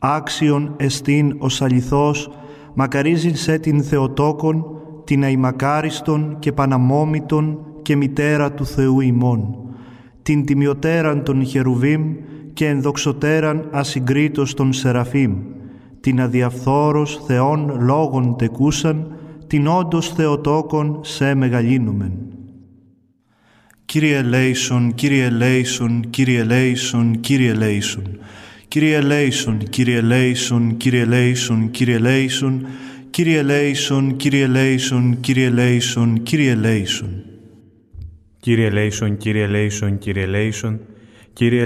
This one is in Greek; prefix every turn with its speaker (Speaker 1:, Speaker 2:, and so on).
Speaker 1: Άξιον εστίν ως αληθώς, μακαρίζειν σε την Θεοτόκον, την αημακάριστον και παναμόμητον και μητέρα του Θεού ημών, την τιμιωτέραν των Χερουβίμ και ενδοξωτέραν ασυγκρίτως των Σεραφείμ, την αδιαφθόρος Θεόν λόγων τεκούσαν, την όντως Θεοτόκον σε μεγαλύνομεν. Κύριε ελέησον, Κύριε ελέησον, Κύριε ελέησον, Κύριε ελέησον. Κύριε ελέησον, Κύριε ελέησον, Κύριε ελέησον, Κύριε ελέησον, Κύριε ελέησον, Κύριε ελέησον, Κύριε ελέησον, Κύριε ελέησον.
Speaker 2: Κύριε ελέησον, Κύριε ελέησον, Κύριε ελέησον, Κύριε